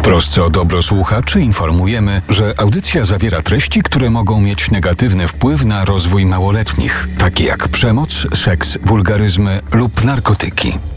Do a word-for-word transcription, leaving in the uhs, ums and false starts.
trosce o dobro słuchaczy informujemy, że audycja zawiera treści, które mogą mieć negatywny wpływ na rozwój małoletnich, takie jak przemoc, seks, wulgaryzmy lub narkotyki.